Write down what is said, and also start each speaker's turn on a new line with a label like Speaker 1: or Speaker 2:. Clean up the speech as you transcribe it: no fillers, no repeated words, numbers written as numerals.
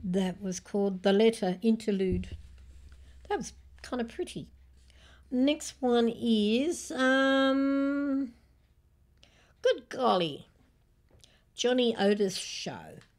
Speaker 1: That was called The Letter Interlude. That was kind of pretty. Next one is good golly, Johnny Otis Show.